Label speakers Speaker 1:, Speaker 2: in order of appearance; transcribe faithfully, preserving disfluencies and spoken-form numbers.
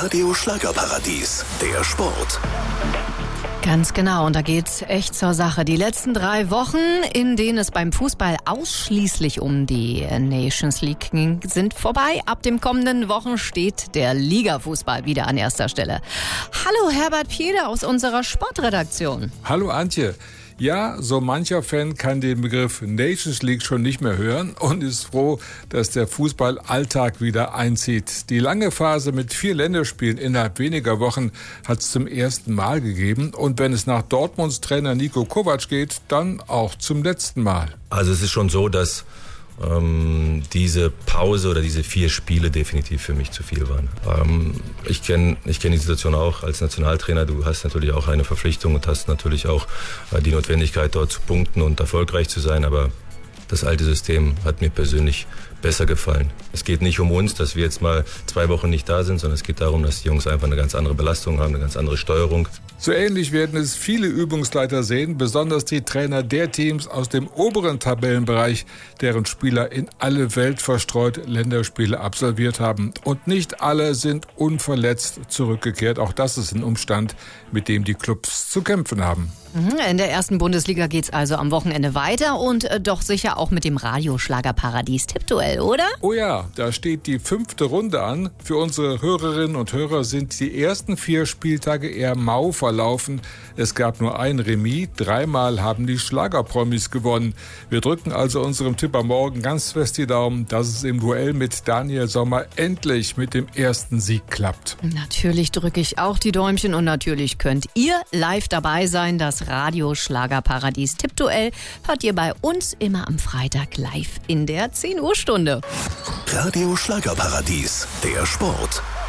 Speaker 1: Radio Schlagerparadies, der Sport.
Speaker 2: Ganz genau, und da geht's echt zur Sache. Die letzten drei Wochen, in denen es beim Fußball ausschließlich um die Nations League ging, sind vorbei. Ab dem kommenden Wochen steht der Ligafußball wieder an erster Stelle. Hallo Herbert Pieder aus unserer Sportredaktion.
Speaker 3: Hallo Antje. Ja, so mancher Fan kann den Begriff Nations League schon nicht mehr hören und ist froh, dass der Fußballalltag wieder einzieht. Die lange Phase mit vier Länderspielen innerhalb weniger Wochen hat es zum ersten Mal gegeben. Und wenn es nach Dortmunds Trainer Niko Kovac geht, dann auch zum letzten Mal.
Speaker 4: Also es ist schon so, dass ähm, diese Pause oder diese vier Spiele definitiv für mich zu viel waren. Ähm, ich kenne ich kenn die Situation auch als Nationaltrainer. Du hast natürlich auch eine Verpflichtung und hast natürlich auch äh, die Notwendigkeit, dort zu punkten und erfolgreich zu sein. Aber das alte System hat mir persönlich besser gefallen. Es geht nicht um uns, dass wir jetzt mal zwei Wochen nicht da sind, sondern es geht darum, dass die Jungs einfach eine ganz andere Belastung haben, eine ganz andere Steuerung.
Speaker 3: So ähnlich werden es viele Übungsleiter sehen, besonders die Trainer der Teams aus dem oberen Tabellenbereich, deren Spieler in alle Welt verstreut Länderspiele absolviert haben. Und nicht alle sind unverletzt zurückgekehrt. Auch das ist ein Umstand, mit dem die Clubs zu kämpfen haben.
Speaker 2: In der ersten Bundesliga geht's also am Wochenende weiter und äh, doch sicher auch mit dem Radioschlagerparadies Tippduell, oder?
Speaker 3: Oh ja, da steht die fünfte Runde an. Für unsere Hörerinnen und Hörer sind die ersten vier Spieltage eher mau verlaufen. Es gab nur ein Remis. Dreimal haben die Schlagerpromis gewonnen. Wir drücken also unserem Tipper morgen ganz fest die Daumen, dass es im Duell mit Daniel Sommer endlich mit dem ersten Sieg klappt.
Speaker 2: Natürlich drücke ich auch die Däumchen und natürlich könnt ihr live dabei sein. Das Radio Schlagerparadies Tippduell hört ihr bei uns immer am Freitag live in der zehn Uhr Stunde.
Speaker 1: Radio Schlagerparadies, der Sport.